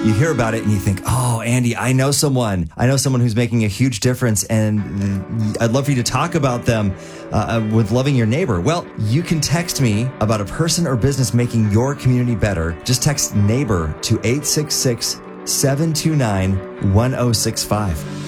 you hear about it and you think, oh, Andy, I know someone who's making a huge difference, and I'd love for you to talk about them with loving your neighbor. Well, you can text me about a person or business making your community better. Just text neighbor to 866-729-1065.